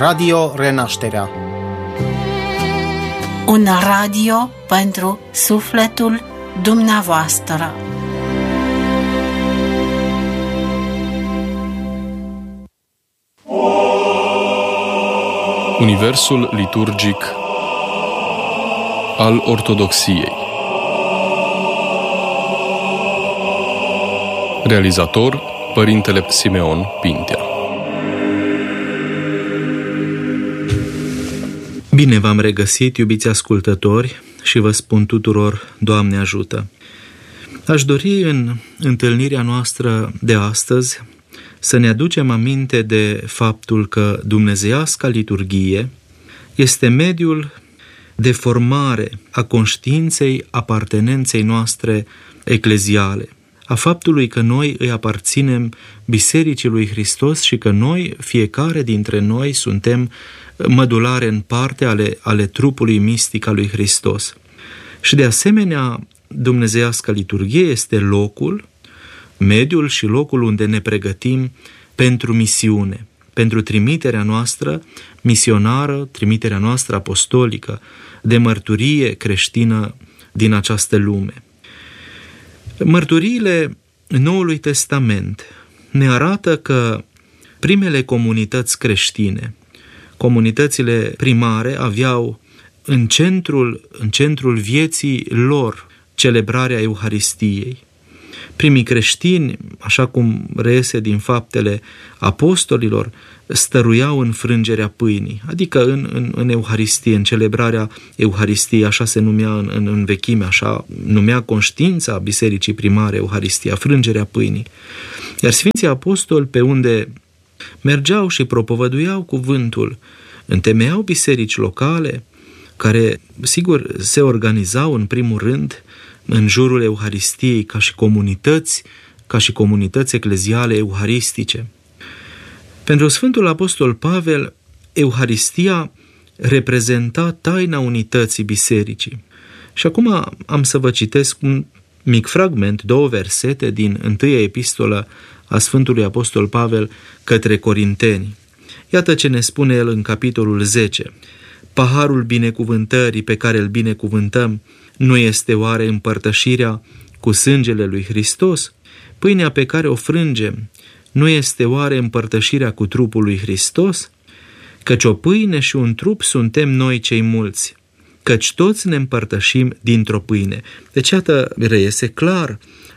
Radio Renașterea. Un radio pentru sufletul dumneavoastră. Universul liturgic al Ortodoxiei. Realizator: Părintele Simeon Pintea. Bine v-am regăsit, iubiți ascultători, și vă spun tuturor, Doamne ajută! Aș dori în întâlnirea noastră de astăzi să ne aducem aminte de faptul că dumnezeiasca liturghie este mediul de formare a conștiinței apartenenței noastre ecleziale, a faptului că noi îi aparținem Bisericii lui Hristos și că noi, fiecare dintre noi, suntem mădulare în parte ale trupului mistic al lui Hristos. Și de asemenea, dumnezeiasca liturghie este locul, mediul și locul unde ne pregătim pentru misiune, pentru trimiterea noastră misionară, trimiterea noastră apostolică, de mărturie creștină din această lume. Mărturiile Noului Testament ne arată că primele comunități creștine, comunitățile primare, aveau în centrul vieții lor celebrarea Euharistiei. Primii creștini, așa cum reiese din faptele apostolilor, stăruiau în frângerea pâinii, adică în Euharistie, în celebrarea Euharistiei, așa se numea în vechime, așa numea conștiința bisericii primare Euharistia, frângerea pâinii. Iar Sfinții Apostoli, pe unde mergeau și propovăduiau cuvântul, întemeiau biserici locale, care, sigur, se organizau în primul rând în jurul Euharistiei ca și comunități ecleziale euharistice. Pentru Sfântul Apostol Pavel, Euharistia reprezenta taina unității bisericii. Și acum am să vă citesc un mic fragment, 2 versete din întâia epistolă a Sfântului Apostol Pavel către Corinteni. Iată ce ne spune el în capitolul 10. Paharul binecuvântării pe care îl binecuvântăm nu este oare împărtășirea cu sângele lui Hristos? Pâinea pe care o frângem nu este oare împărtășirea cu trupul lui Hristos? Căci o pâine și un trup suntem noi cei mulți, căci toți ne împărtășim dintr-o pâine. Deci iată, reiese clar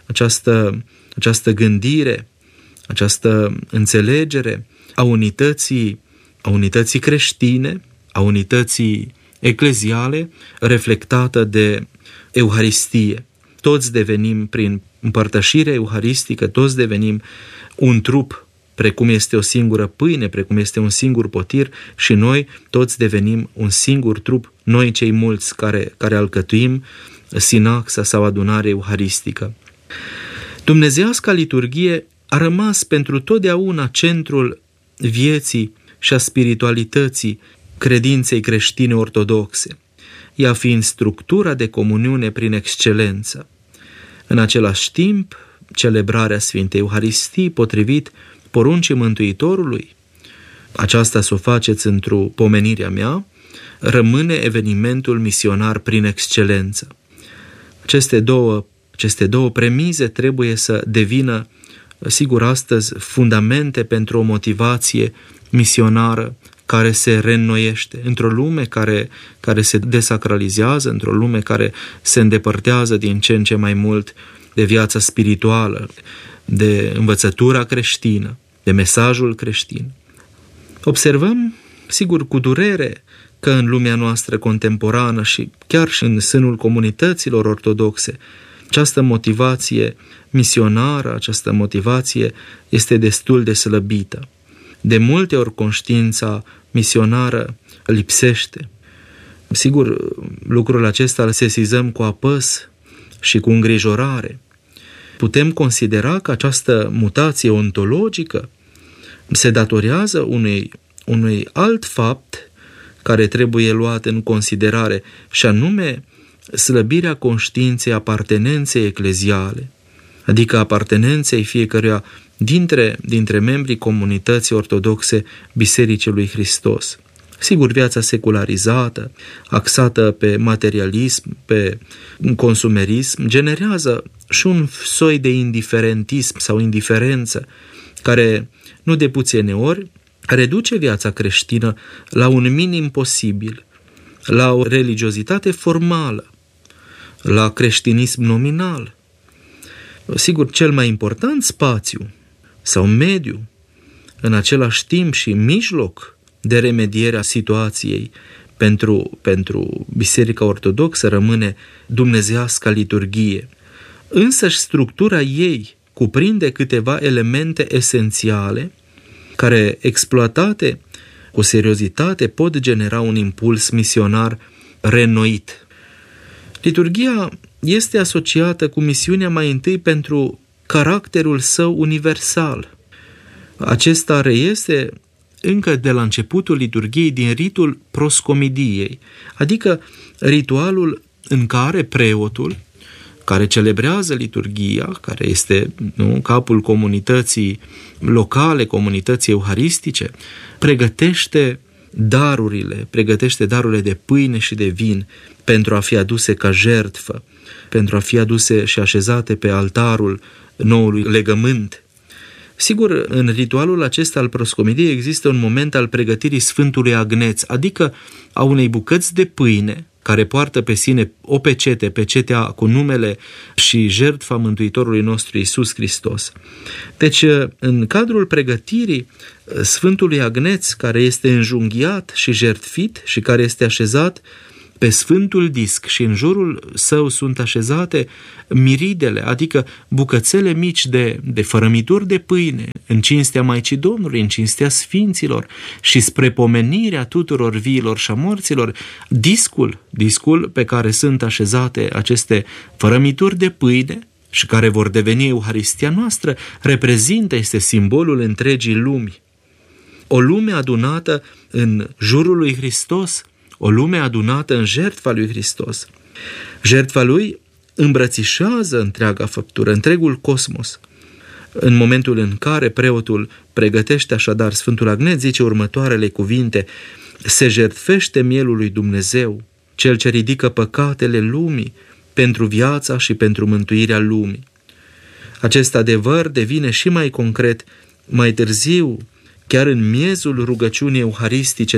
această gândire, această înțelegere a unității creștine, a unității ecleziale, reflectată de Euharistie. Toți devenim, prin împărtășire euharistică, toți devenim un trup, precum este o singură pâine, precum este un singur potir, și noi toți devenim un singur trup, noi cei mulți care alcătuim sinaxa sau adunare euharistică. Dumnezeiasca liturghie a rămas pentru totdeauna centrul vieții și a spiritualității credinței creștine ortodoxe, ea fiind structura de comuniune prin excelență. În același timp, celebrarea Sfintei Euharistii, potrivit poruncii Mântuitorului, aceasta să o faceți într-o pomenirea mea, rămâne evenimentul misionar prin excelență. Aceste două premize trebuie să devină, sigur, astăzi fundamente pentru o motivație misionară care se reînnoiește într-o lume care se desacralizează, într-o lume care se îndepărtează din ce în ce mai mult de viața spirituală, de învățătura creștină, de mesajul creștin. Observăm, sigur, cu durere că în lumea noastră contemporană și chiar și în sânul comunităților ortodoxe, această motivație misionară, această motivație este destul de slăbită. De multe ori conștiința misionară lipsește. Sigur, lucrul acesta îl sesizăm cu apăs și cu îngrijorare. Putem considera că această mutație ontologică se datorează unui alt fapt care trebuie luat în considerare, și anume slăbirea conștiinței apartenenței ecleziale, adică apartenenței fiecăruia dintre membrii comunității ortodoxe Bisericii lui Hristos. Sigur, viața secularizată, axată pe materialism, pe consumerism, generează și un soi de indiferentism sau indiferență care, nu de puține ori, reduce viața creștină la un minim posibil, la o religiozitate formală, la creștinism nominal. Sigur, cel mai important spațiu sau mediu, în același timp și mijloc de remediere a situației pentru Biserica Ortodoxă rămâne dumnezeiasca liturghie. Însăși structura ei cuprinde câteva elemente esențiale care, exploatate cu seriozitate, pot genera un impuls misionar reînnoit. Liturghia este asociată cu misiunea mai întâi pentru caracterul său universal. Acesta reiese încă de la începutul liturghiei din ritul proscomidiei, adică ritualul în care preotul, care celebrează liturghia, care este capul comunității locale, comunității euharistice, pregătește darurile de pâine și de vin pentru a fi aduse ca jertfă, pentru a fi aduse și așezate pe altarul noului legământ. Sigur, în ritualul acesta al proscomidiei există un moment al pregătirii Sfântului Agneț, adică a unei bucăți de pâine care poartă pe sine o pecete, pecetea cu numele și jertfa Mântuitorului nostru Iisus Hristos. Deci, în cadrul pregătirii Sfântului Agneț, care este înjunghiat și jertfit și care este așezat pe Sfântul Disc și în jurul său sunt așezate miridele, adică bucățele mici de fărămituri de pâine, în cinstea Maicii Domnului, în cinstea Sfinților și spre pomenirea tuturor viilor și a morților, discul pe care sunt așezate aceste fărămituri de pâine și care vor deveni Euharistia noastră, este simbolul întregii lumi. O lume adunată în jurul lui Hristos, o lume adunată în jertfa lui Hristos. Jertfa lui îmbrățișează întreaga făptură, întregul cosmos. În momentul în care preotul pregătește așadar Sfântul Agneț, zice următoarele cuvinte: se jertfește mielul lui Dumnezeu, cel ce ridică păcatele lumii pentru viața și pentru mântuirea lumii. Acest adevăr devine și mai concret mai târziu, chiar în miezul rugăciunii euharistice,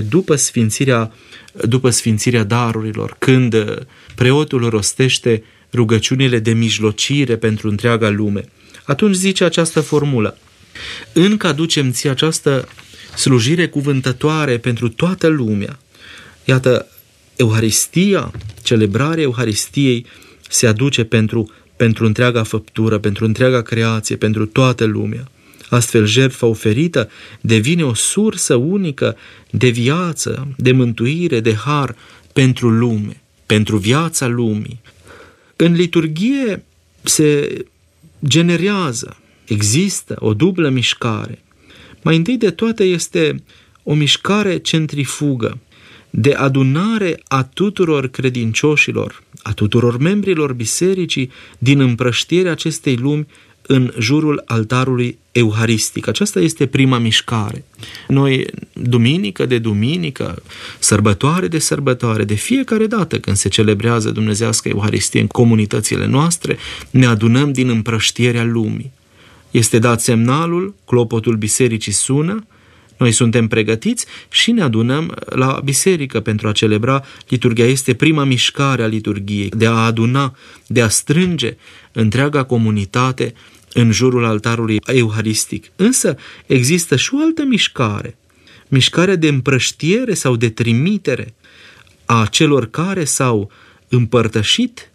după sfințirea darurilor, când preotul rostește rugăciunile de mijlocire pentru întreaga lume. Atunci zice această formulă: încă aducem ție această slujire cuvântătoare pentru toată lumea. Iată, Euharistia, celebrarea Euharistiei se aduce pentru întreaga făptură, pentru întreaga creație, pentru toată lumea. Astfel, jertfa oferită devine o sursă unică de viață, de mântuire, de har pentru lume, pentru viața lumii. În liturghie se generează, există o dublă mișcare. Mai întâi de toate este o mișcare centrifugă, de adunare a tuturor credincioșilor, a tuturor membrilor bisericii din împrăștierea acestei lumi în jurul altarului euharistic. Aceasta este prima mișcare. Noi, duminică de duminică, sărbătoare de sărbătoare, de fiecare dată când se celebrează dumnezeiasca Euharistie în comunitățile noastre, ne adunăm din împrăștierea lumii. Este dat semnalul, clopotul bisericii sună, noi suntem pregătiți și ne adunăm la biserică pentru a celebra liturghia. Este prima mișcare a liturghiei, de a aduna, de a strânge întreaga comunitate în jurul altarului euharistic. Însă există și o altă mișcare, mișcarea de împrăștiere sau de trimitere a celor care s-au împărtășit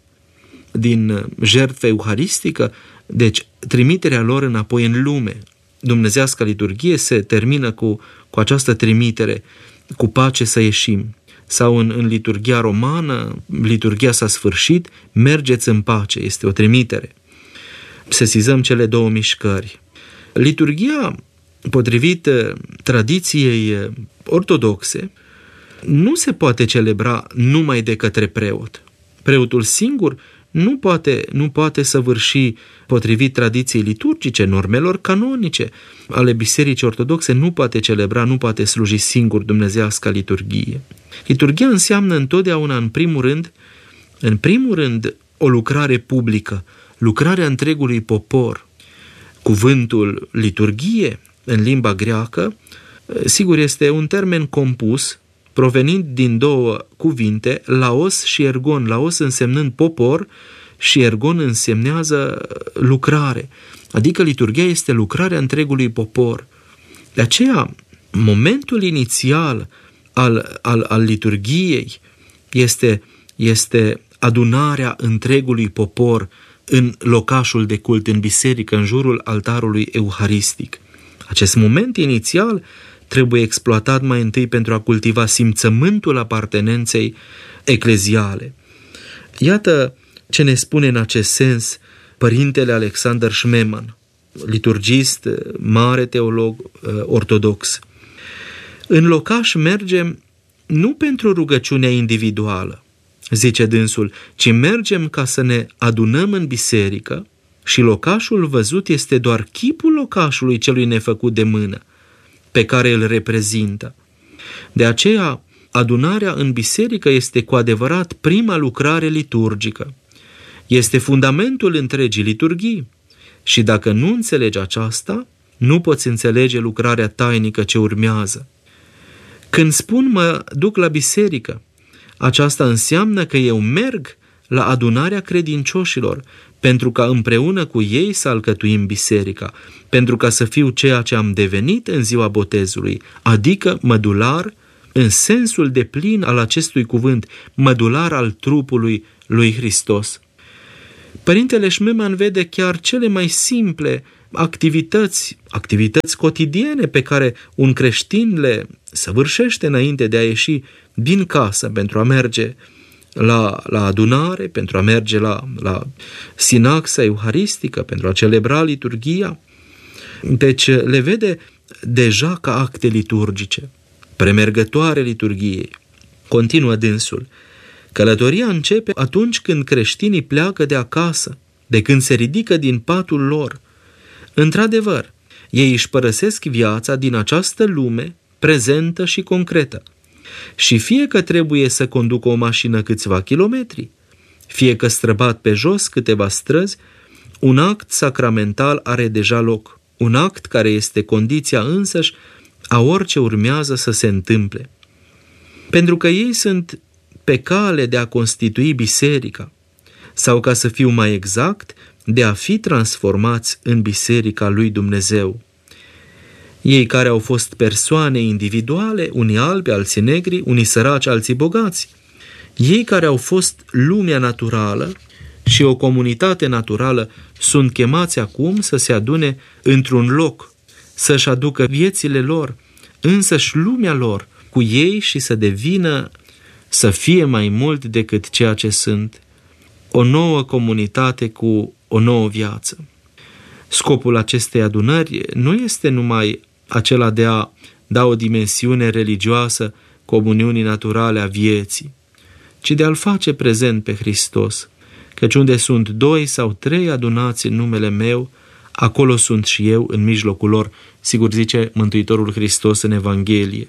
din jertfa euharistică, deci trimiterea lor înapoi în lume. Dumnezeiasca liturghie se termină cu această trimitere: cu pace să ieșim. Sau în liturghia romană, liturghia s-a sfârșit, mergeți în pace, este o trimitere. Sesizăm cele două mișcări. Liturghia, potrivit tradiției ortodoxe, nu se poate celebra numai de către preot. Preotul singur nu poate săvârși potrivit tradiției liturgice, normelor canonice ale Bisericii Ortodoxe, nu poate celebra, nu poate sluji singur dumnezeiasca liturghie. Liturghia înseamnă întotdeauna, în primul rând, o lucrare publică, lucrarea întregului popor. Cuvântul liturghie, în limba greacă, sigur, este un termen compus, provenind din două cuvinte, laos și ergon, laos însemnând popor și ergon însemnează lucrare. Adică liturghia este lucrarea întregului popor. De aceea, momentul inițial al liturghiei este adunarea întregului popor în locașul de cult, în biserică, în jurul altarului euharistic. Acest moment inițial trebuie exploatat mai întâi pentru a cultiva simțământul apartenenței ecleziale. Iată ce ne spune în acest sens părintele Alexander Schmemann, liturgist, mare teolog ortodox. În locaș mergem nu pentru rugăciunea individuală, zice dânsul, ci mergem ca să ne adunăm în biserică și locașul văzut este doar chipul locașului celui nefăcut de mână, pe care îl reprezintă. De aceea, adunarea în biserică este cu adevărat prima lucrare liturgică. Este fundamentul întregii liturghii și dacă nu înțelegi aceasta, nu poți înțelege lucrarea tainică ce urmează. Când spun mă duc la biserică, aceasta înseamnă că eu merg la adunarea credincioșilor, pentru ca împreună cu ei să alcătuim biserica, pentru ca să fiu ceea ce am devenit în ziua botezului, adică mădular, în sensul deplin al acestui cuvânt, mădular al trupului lui Hristos. Părintele Schmemann vede chiar cele mai simple activități cotidiene pe care un creștin le săvârșește înainte de a ieși din casă pentru a merge la adunare, pentru a merge la sinaxa euharistică, pentru a celebra liturghia. Deci le vede deja ca acte liturgice, premergătoare liturghiei. Continuă dânsul. Călătoria începe atunci când creștinii pleacă de acasă, de când se ridică din patul lor. Într-adevăr, ei își părăsesc viața din această lume prezentă și concretă. Și fie că trebuie să conducă o mașină câțiva kilometri, fie că străbat pe jos câteva străzi, un act sacramental are deja loc, un act care este condiția însăși a orice urmează să se întâmple. Pentru că ei sunt pe cale de a constitui biserica, sau ca să fiu mai exact, de a fi transformați în biserica lui Dumnezeu. Ei care au fost persoane individuale, unii albi, alții negri, unii săraci, alții bogați. Ei care au fost lumea naturală și o comunitate naturală sunt chemați acum să se adune într-un loc, să-și aducă viețile lor, însăși lumea lor, cu ei și să fie mai mult decât ceea ce sunt, o nouă comunitate cu o nouă viață. Scopul acestei adunări nu este numai acela de a da o dimensiune religioasă comuniunii naturale a vieții, ci de a-L face prezent pe Hristos, căci unde sunt 2 sau 3 adunați în numele meu, acolo sunt și eu în mijlocul lor, sigur zice Mântuitorul Hristos în Evanghelie.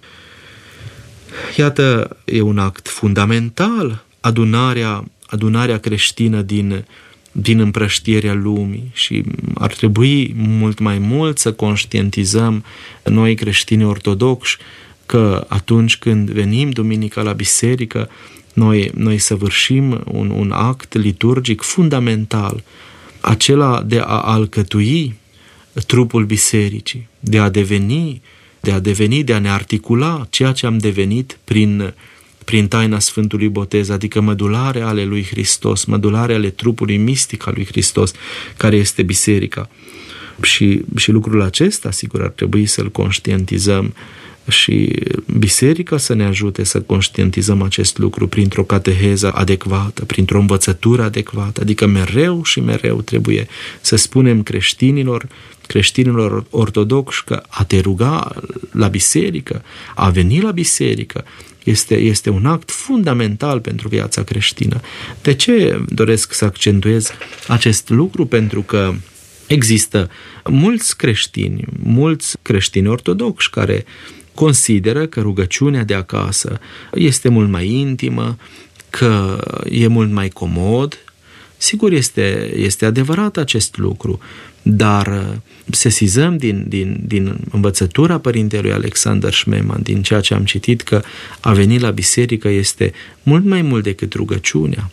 Iată, e un act fundamental, adunarea creștină din împrăștierea lumii și ar trebui mult mai mult să conștientizăm noi creștini ortodoxi că atunci când venim duminica la biserică, noi săvârșim un act liturgic fundamental, acela de a alcătui trupul bisericii, de a ne articula ceea ce am devenit prin taina Sfântului Botez, adică mădulare ale lui Hristos, mădulare ale trupului mistic al lui Hristos, care este biserica. Și lucrul acesta, sigur, ar trebui să-l conștientizăm și biserica să ne ajute să conștientizăm acest lucru printr-o cateheză adecvată, printr-o învățătură adecvată, adică mereu și mereu trebuie să spunem creștinilor ortodoxi că a te ruga la biserică, a veni la biserică, Este un act fundamental pentru viața creștină. De ce doresc să accentuez acest lucru? Pentru că există mulți creștini ortodoxi care consideră că rugăciunea de acasă este mult mai intimă, că e mult mai comod. Sigur, este adevărat acest lucru, dar sesizăm din învățătura părintelui Alexander Schmemann, din ceea ce am citit, că a venit la biserică este mult mai mult decât rugăciunea.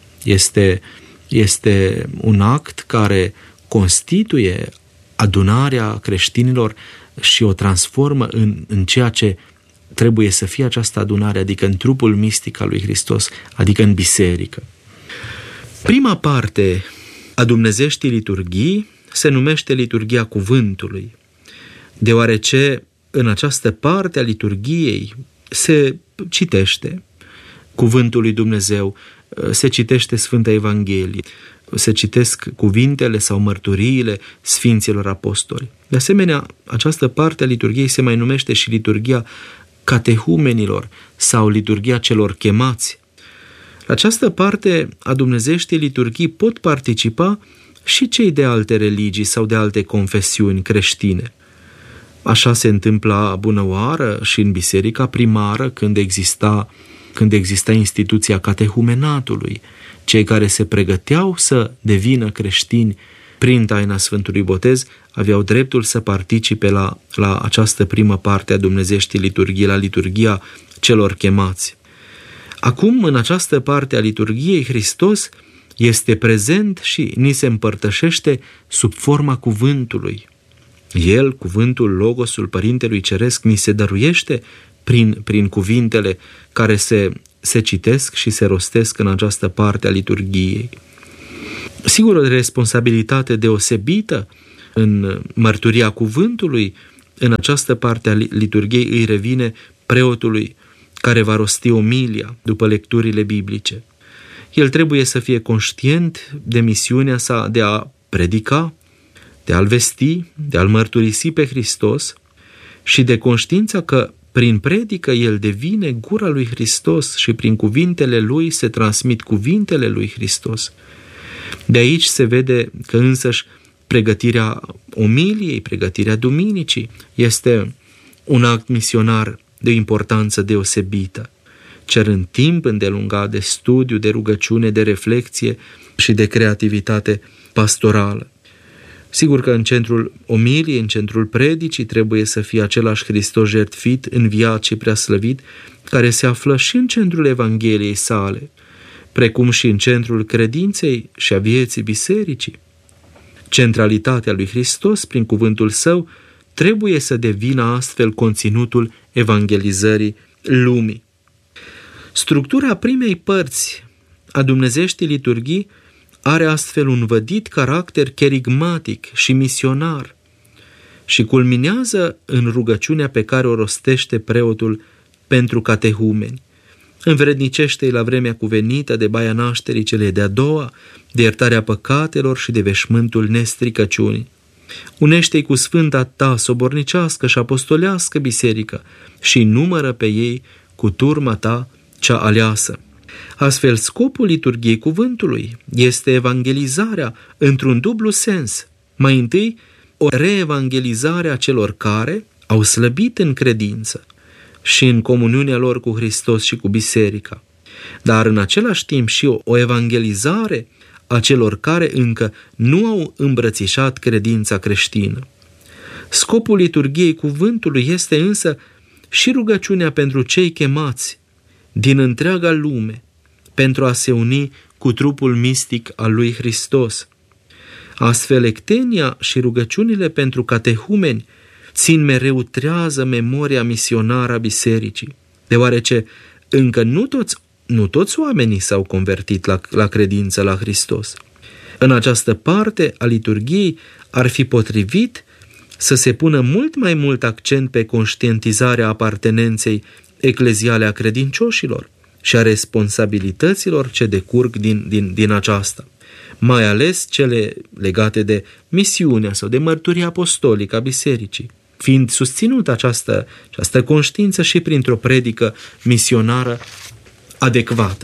Este un act care constituie adunarea creștinilor și o transformă în ceea ce trebuie să fie această adunare, adică în trupul mistic al lui Hristos, adică în biserică. Prima parte a dumnezeștii liturghii se numește liturghia cuvântului, deoarece în această parte a liturghiei se citește cuvântul lui Dumnezeu, se citește Sfânta Evanghelie, se citesc cuvintele sau mărturiile Sfinților Apostoli. De asemenea, această parte a liturghiei se mai numește și liturghia catehumenilor sau liturghia celor chemați. La această parte a dumnezeieștii liturghii pot participa și cei de alte religii sau de alte confesiuni creștine. Așa se întâmpla bunăoară și în biserica primară, când exista instituția catehumenatului. Cei care se pregăteau să devină creștini prin taina Sfântului Botez aveau dreptul să participe la această primă parte a dumnezeieștii liturghii, la liturghia celor chemați. Acum, în această parte a liturghiei, Hristos este prezent și ni se împărtășește sub forma cuvântului. El, cuvântul, logosul Părintelui Ceresc, ni se dăruiește prin cuvintele care se citesc și se rostesc în această parte a liturghiei. Sigur, o responsabilitate deosebită în mărturia cuvântului, în această parte a liturghiei îi revine preotului care va rosti omilia după lecturile biblice. El trebuie să fie conștient de misiunea sa de a predica, de a-L vesti, de a-L mărturisi pe Hristos și de conștiința că prin predică el devine gura lui Hristos și prin cuvintele lui se transmit cuvintele lui Hristos. De aici se vede că însăși pregătirea omiliei, pregătirea duminicii este un act misionar de importanță deosebită, cerând timp îndelungat de studiu, de rugăciune, de reflexie și de creativitate pastorală. Sigur că în centrul omiliei, în centrul predicii, trebuie să fie același Hristos jertfit, înviat și preaslăvit, care se află și în centrul Evangheliei sale, precum și în centrul credinței și a vieții bisericii. Centralitatea lui Hristos, prin cuvântul său, trebuie să devină astfel conținutul evangelizării lumii. Structura primei părți a dumnezeieștii liturghii are astfel un vădit caracter cherigmatic și misionar și culminează în rugăciunea pe care o rostește preotul pentru catehumeni. Învrednicește-i la vremea cuvenită de baia nașterii celei de-a doua, de iertarea păcatelor și de veșmântul nestricăciunii. Unește-i cu sfânta ta sobornicească și apostolească biserică și numără pe ei cu turma ta cea aleasă. Astfel, scopul liturghiei cuvântului este evangelizarea într-un dublu sens. Mai întâi, o reevangelizare a celor care au slăbit în credință și în comuniunea lor cu Hristos și cu biserica, dar în același timp și o evangelizare a celor care încă nu au îmbrățișat credința creștină. Scopul liturghiei cuvântului este însă și rugăciunea pentru cei chemați din întreaga lume, pentru a se uni cu trupul mistic al lui Hristos. Astfel, ectenia și rugăciunile pentru catehumeni țin mereu trează memoria misionară a bisericii, deoarece încă nu toți oamenii s-au convertit la credință la Hristos. În această parte a liturghiei ar fi potrivit să se pună mult mai mult accent pe conștientizarea apartenenței ecleziale a credincioșilor și a responsabilităților ce decurg din aceasta, mai ales cele legate de misiunea sau de mărturia apostolică a bisericii. fiind susținută această conștiință și printr-o predică misionară adecvată.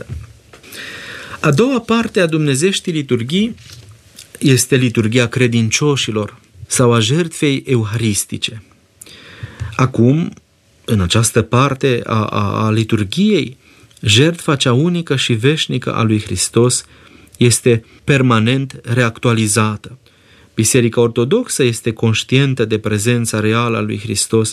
A doua parte a dumnezeștii liturghii este liturghia credincioșilor sau a jertfei euharistice. Acum, în această parte a liturghiei, jertfa cea unică și veșnică a lui Hristos este permanent reactualizată. Biserica Ortodoxă este conștientă de prezența reală a lui Hristos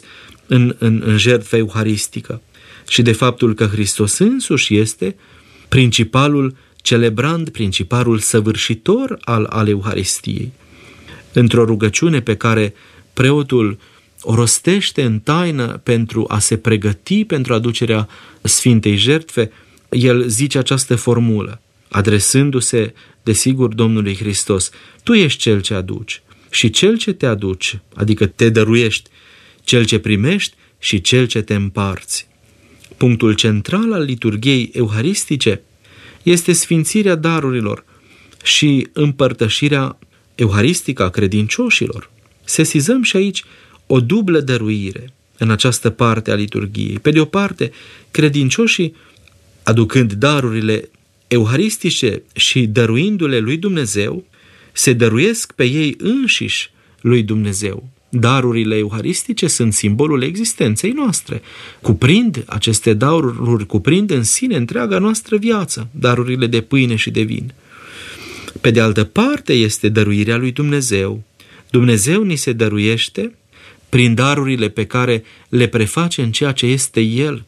în jertfa euharistică și de faptul că Hristos însuși este principalul celebrant, principalul săvârșitor al Euharistiei. Într-o rugăciune pe care preotul o rostește în taină pentru a se pregăti pentru aducerea Sfintei Jertfe, el zice această formulă, adresându-se, desigur, Domnului Hristos: Tu ești cel ce aduci și cel ce te aduci, adică te dăruiești, cel ce primești și cel ce te împarți. Punctul central al liturghiei euharistice este sfințirea darurilor și împărtășirea euharistică a credincioșilor. Sesizăm și aici o dublă dăruire în această parte a liturghiei. Pe de o parte, credincioșii, aducând darurile euharistice și dăruindu-le lui Dumnezeu, se dăruiesc pe ei înșiși lui Dumnezeu. Darurile euharistice sunt simbolul existenței noastre. Aceste daruri cuprind în sine întreaga noastră viață, darurile de pâine și de vin. Pe de altă parte este dăruirea lui Dumnezeu. Dumnezeu ni se dăruiește prin darurile pe care le preface în ceea ce este El.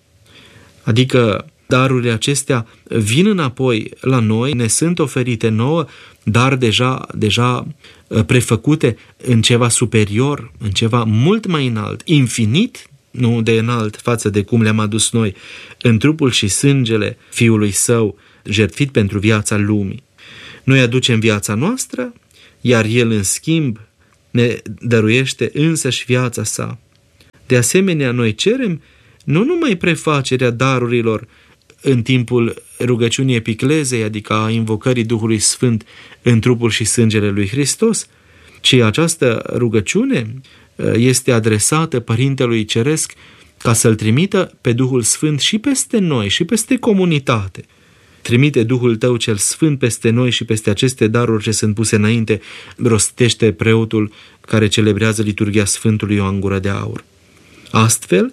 Adică darurile acestea vin înapoi la noi, ne sunt oferite nouă, dar deja prefăcute în ceva superior, în ceva mult mai înalt, infinit, nu de înalt față de cum le-am adus noi, în trupul și sângele Fiului Său, jertfit pentru viața lumii. Noi aducem viața noastră, iar El, în schimb, ne dăruiește însăși viața Sa. De asemenea, noi cerem nu numai prefacerea darurilor în timpul rugăciunii epiclezei, adică a invocării Duhului Sfânt în trupul și sângele lui Hristos, ci această rugăciune este adresată Părintelui Ceresc ca să-L trimită pe Duhul Sfânt și peste noi și peste comunitate. Trimite Duhul Tău cel Sfânt peste noi și peste aceste daruri ce sunt puse înainte, rostește preotul care celebrează liturghia Sfântului Ioan Gură de Aur. Astfel,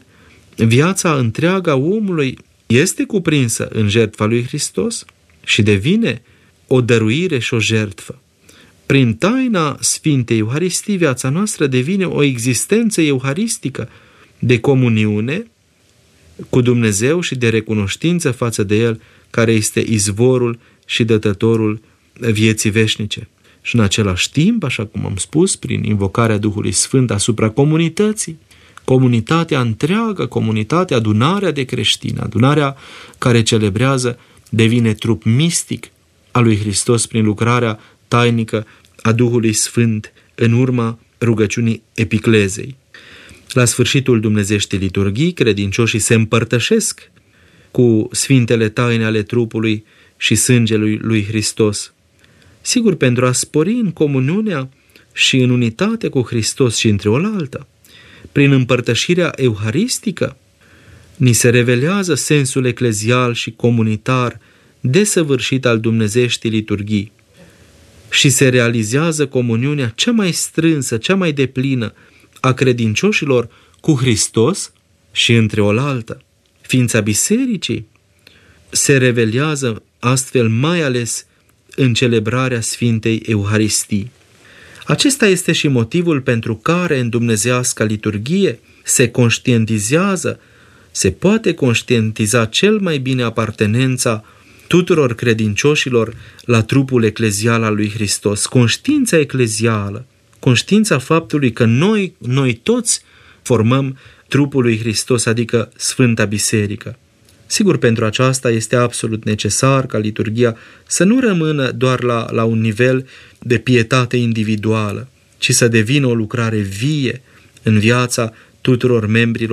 viața întreagă a omului este cuprinsă în jertfa lui Hristos și devine o dăruire și o jertfă. Prin taina Sfintei Euharistii, viața noastră devine o existență euharistică de comuniune cu Dumnezeu și de recunoștință față de El, care este izvorul și dătătorul vieții veșnice. Și în același timp, așa cum am spus, prin invocarea Duhului Sfânt asupra comunității, comunitatea întreagă, comunitatea, adunarea de creștini, adunarea care celebrează, devine trup mistic al lui Hristos prin lucrarea tainică a Duhului Sfânt în urma rugăciunii epiclezei. La sfârșitul dumnezeștii liturghii, credincioșii se împărtășesc cu sfintele taine ale trupului și sângelui lui Hristos. Sigur, pentru a spori în comuniunea și în unitate cu Hristos și între oaltă, prin împărtășirea euharistică, ni se revelează sensul eclezial și comunitar desăvârșit al dumnezeștii liturghii și se realizează comuniunea cea mai strânsă, cea mai deplină a credincioșilor cu Hristos și între oaltă. Ființa bisericii se revelează astfel mai ales în celebrarea Sfintei Euharistii. Acesta este și motivul pentru care în dumnezeiasca liturghie se poate conștientiza cel mai bine apartenența tuturor credincioșilor la trupul eclezial al lui Hristos. Conștiința eclezială, conștiința faptului că noi toți formăm trupul lui Hristos, adică Sfânta Biserică. Sigur, pentru aceasta este absolut necesar ca liturghia să nu rămână doar la un nivel de pietate individuală, ci să devină o lucrare vie în viața tuturor membrilor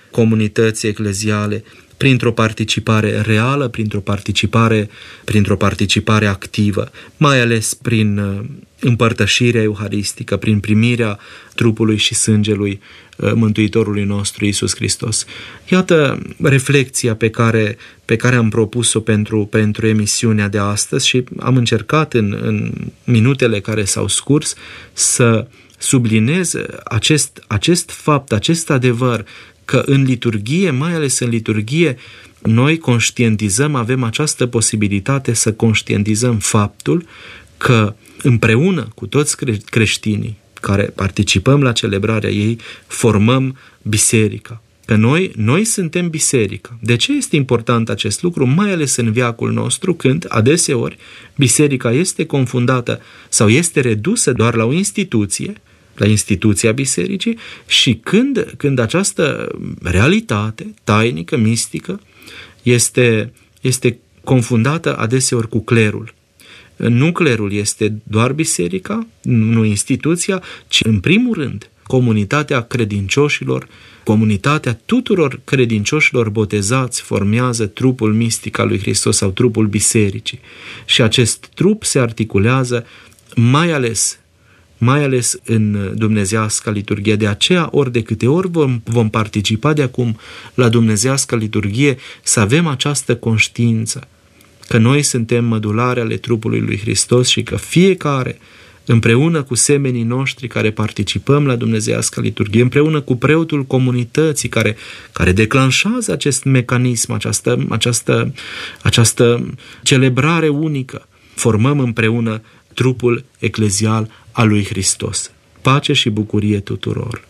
comunității ecleziale printr-o participare reală, printr-o participare activă, mai ales prin împărtășirea euharistică, prin primirea trupului și sângelui Mântuitorului nostru Iisus Hristos. Iată reflecția pe care am propus-o pentru emisiunea de astăzi și am încercat în minutele care s-au scurs să subliniez acest fapt, acest adevăr, că în liturghie, mai ales în liturghie, noi conștientizăm, avem această posibilitate să conștientizăm faptul că împreună cu toți creștinii care participăm la celebrarea ei, formăm biserica. Că noi suntem biserica. De ce este important acest lucru? Mai ales în veacul nostru, când adeseori biserica este confundată sau este redusă doar la o instituție, la instituția bisericii, și când această realitate tainică, mistică, este confundată adeseori cu clerul. Nu clerul este doar biserica, nu instituția, ci în primul rând comunitatea credincioșilor, comunitatea tuturor credincioșilor botezați formează trupul mistic al lui Hristos sau trupul bisericii. Și acest trup se articulează mai ales în dumnezeiasca liturghie. De aceea, ori de câte ori vom participa de acum la dumnezeiasca liturghie, să avem această conștiință că noi suntem mădulare ale trupului lui Hristos și că fiecare, împreună cu semenii noștri care participăm la dumnezeiasca liturghie, împreună cu preotul comunității care declanșează acest mecanism, această celebrare unică, formăm împreună trupul eclezial al lui Hristos. Pace și bucurie tuturor!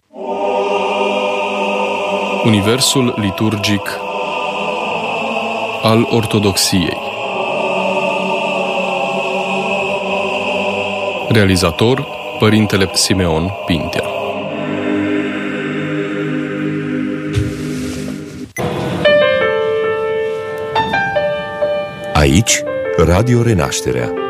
Universul liturgic al Ortodoxiei. Realizator, Părintele Simeon Pintea. Aici, Radio Renașterea.